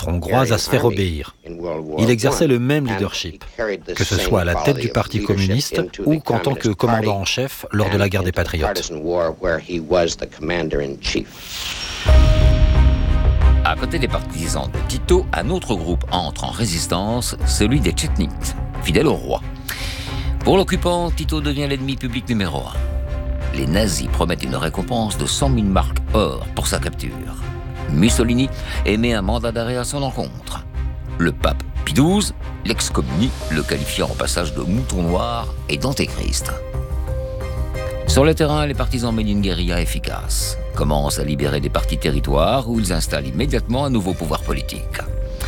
ministre hongroise à se faire obéir. Il exerçait le même leadership, que ce soit à la tête du Parti communiste ou qu'en tant que commandant en chef lors de la guerre des Patriotes. À côté des partisans de Tito, un autre groupe entre en résistance, celui des Tchetniks, fidèles au roi. Pour l'occupant, Tito devient l'ennemi public numéro 1. Les nazis promettent une récompense de 100 000 marks or pour sa capture. Mussolini émet un mandat d'arrêt à son encontre. Le pape Pie XII l'excommunie, le qualifiant au passage de mouton noir et d'antéchrist. Sur le terrain, les partisans mènent une guérilla efficace, commencent à libérer des parties territoires où ils installent immédiatement un nouveau pouvoir politique.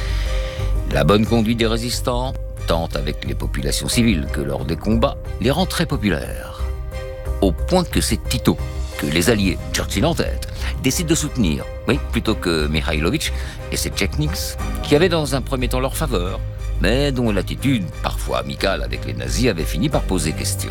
La bonne conduite des résistants, tant avec les populations civiles que lors des combats, les rend très populaires. Au point que c'est Tito, que les alliés, Churchill en tête, décident de soutenir, plutôt que Mihailovitch et ses Tchetniks, qui avaient dans un premier temps leur faveur, mais dont l'attitude, parfois amicale avec les nazis, avait fini par poser question.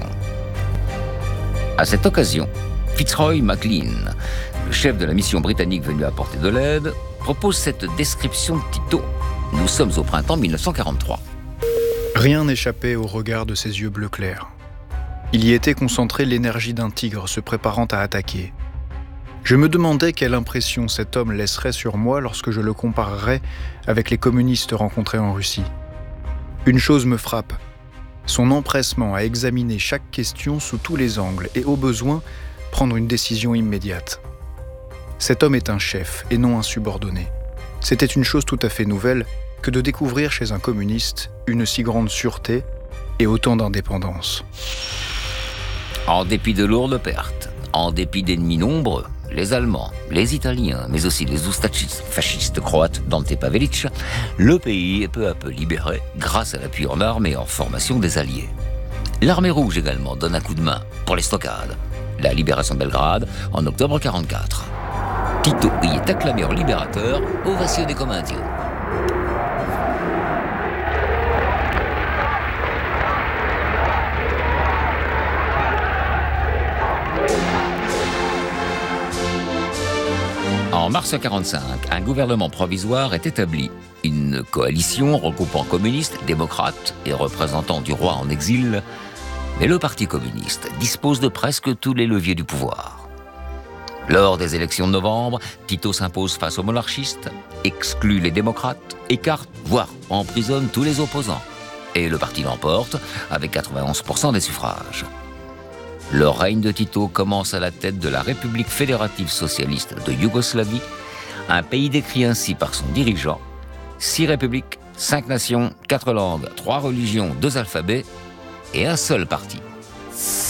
À cette occasion, Fitzroy Maclean, le chef de la mission britannique venu apporter de l'aide, propose cette description de Tito. Nous sommes au printemps 1943. Rien n'échappait au regard de ses yeux bleu clair. Il y était concentré l'énergie d'un tigre se préparant à attaquer. Je me demandais quelle impression cet homme laisserait sur moi lorsque je le comparerais avec les communistes rencontrés en Russie. Une chose me frappe, son empressement à examiner chaque question sous tous les angles et au besoin, prendre une décision immédiate. Cet homme est un chef et non un subordonné. C'était une chose tout à fait nouvelle que de découvrir chez un communiste une si grande sûreté et autant d'indépendance. En dépit de lourdes pertes, en dépit d'ennemis nombreux, les Allemands, les Italiens, mais aussi les oustachistes fascistes croates Dante Pavelic, le pays est peu à peu libéré grâce à l'appui en armes et en formation des Alliés. L'Armée rouge également donne un coup de main pour les stockades. La libération de Belgrade en octobre 1944. Tito y est acclamé en libérateur, ovationné comme un dieu. En mars 1945, un gouvernement provisoire est établi. Une coalition regroupant communistes, démocrates et représentants du roi en exil. Mais le Parti communiste dispose de presque tous les leviers du pouvoir. Lors des élections de novembre, Tito s'impose face aux monarchistes, exclut les démocrates, écarte, voire emprisonne tous les opposants. Et le parti l'emporte avec 91% des suffrages. Le règne de Tito commence à la tête de la République fédérative socialiste de Yougoslavie, un pays décrit ainsi par son dirigeant: 6 républiques, 5 nations, 4 langues, 3 religions, 2 alphabets et un seul parti.